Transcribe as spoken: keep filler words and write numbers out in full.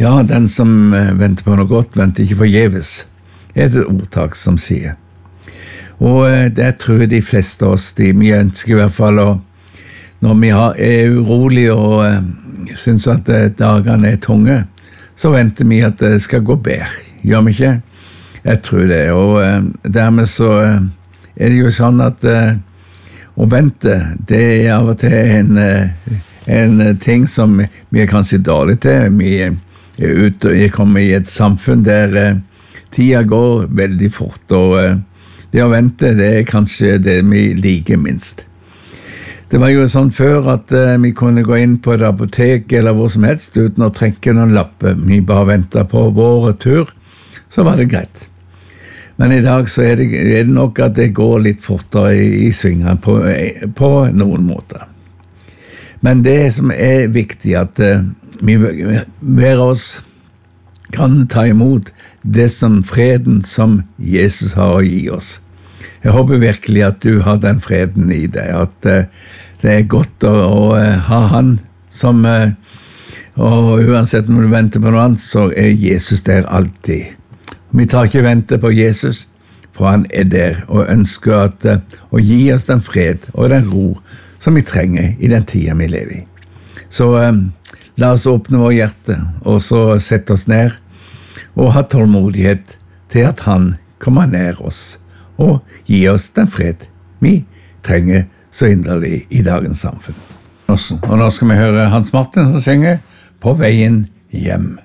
Ja, den som venter på noe godt, venter ikke forgjeves, er det et ordtak som sier. Og det tror jeg de fleste av oss, de vi ønsker i hvert fall, og når vi er urolige og synes at dagene er tunge, så venter vi at det skal gå bedre. Gjør vi ikke? Jeg tror det, og dermed så er det jo sånn at å vente, det er av og til en, en ting som vi er kanskje dårlig til. Vi er ute og kommer i et samfunn der tida går veldig fort, og det å vente, det er kanskje det vi liker minst. Det var jo sånn før at uh, vi kunne gå inn på et apotek eller hvor som helst uten å trekke noen lapper. Vi bare ventet på vår tur, så var det greit. Men i dag så er det, er det nok at det går litt fortere i, i svinger på, på noen måter. Men det som er viktig at uh, vi hver oss kan ta imot det som freden som Jesus har å gi oss. Jeg håper virkelig at du har den freden i deg, at uh, det er godt å, å uh, ha han som, uh, og uansett om du venter på noe annet, så er Jesus der alltid. Vi tar ikke vente på Jesus, for han er der og ønsker at, uh, å gi oss den fred og den ro som vi trenger i den tiden vi lever i. Så um, la oss åpne vår hjerte, og så sette oss ned, og ha tålmodighet til at han kommer nær oss, og gi oss den fred vi trenger så inderlig i dagens samfunn. Og nå skal vi høre Hans Martin som synger På veien hjem.